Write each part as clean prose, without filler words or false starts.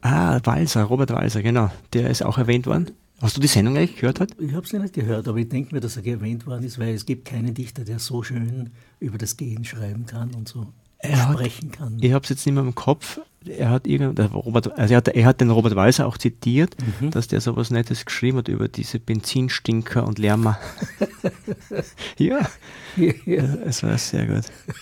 Walser, Robert Walser, genau. Der ist auch erwähnt worden. Hast du die Sendung eigentlich gehört? Ich habe sie nicht gehört, aber ich denke mir, dass er erwähnt worden ist, weil es gibt keinen Dichter, der so schön über das Gehen schreiben kann und so sprechen kann. Ich habe es jetzt nicht mehr im Kopf. Er hat er hat den Robert Walser auch zitiert, dass der sowas Nettes geschrieben hat über diese Benzinstinker und Lärmer. Ja, es war sehr gut.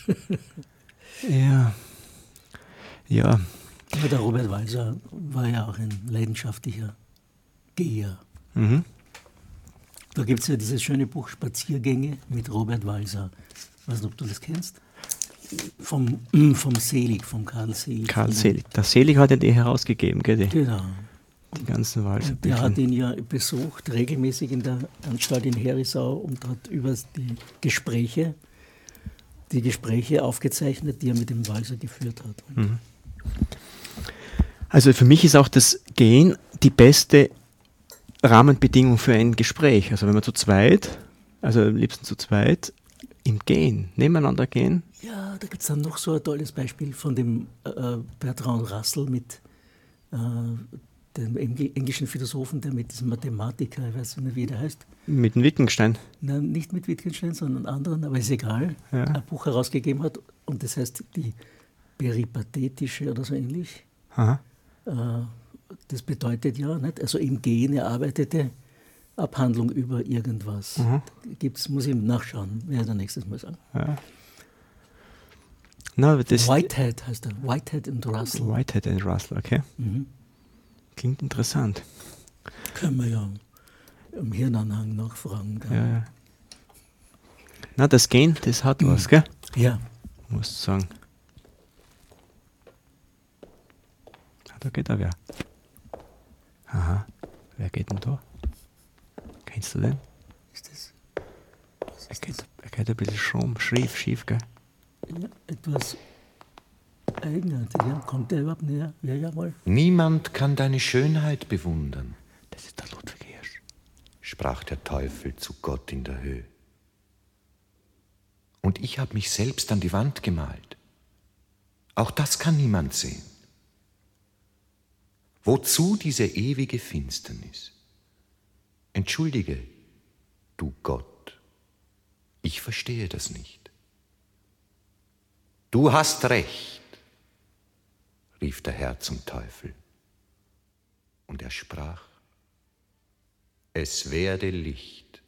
Ja. Aber der Robert Walser war ja auch ein leidenschaftlicher Geher. Da gibt es ja dieses schöne Buch Spaziergänge mit Robert Walser. Ich weiß nicht, ob du das kennst. Vom Selig, vom Karl Selig. Karl Selig. Der Selig hat den herausgegeben, gell? Genau. Die ganzen Walser. Der hat ihn ja besucht, regelmäßig in der Anstalt in Herisau und hat über die Gespräche aufgezeichnet, die er mit dem Walser geführt hat. Also für mich ist auch das Gehen die beste Rahmenbedingung für ein Gespräch. Also wenn man zu zweit, also am liebsten zu zweit, im Gehen, nebeneinander gehen. Ja, da gibt es dann noch so ein tolles Beispiel von dem Bertrand Russell mit dem englischen Philosophen, der mit diesem Mathematiker, ich weiß nicht, wie der heißt. Mit dem Wittgenstein? Nein, nicht mit Wittgenstein, sondern anderen, aber ist egal. Ja. Ein Buch herausgegeben hat und das heißt die Peripathetische oder so ähnlich. Das bedeutet ja, nicht? Also im Gehen erarbeitete Abhandlung über irgendwas. Muss ich nachschauen, werde ich nächstes Mal sagen. Ja. Whitehead heißt er. Whitehead and Russell. Whitehead and Russell, okay. Klingt interessant. Können wir ja im Hirnanhang nachfragen. Ja. Na, das Gehen, das hat was, gell? Ja. Muss sagen. Da geht er wer. Aha, wer geht denn da? Kennst du den? Ist das? Er geht ein bisschen schief, gell? Ja, etwas eigenartig, ja. Kommt der überhaupt näher? Ja, jawohl. Niemand kann deine Schönheit bewundern. Das ist der Ludwig Hirsch, sprach der Teufel zu Gott in der Höhe. Und ich habe mich selbst an die Wand gemalt. Auch das kann niemand sehen. Wozu diese ewige Finsternis? Entschuldige, du Gott, ich verstehe das nicht. Du hast recht, rief der Herr zum Teufel. Und er sprach, es werde Licht.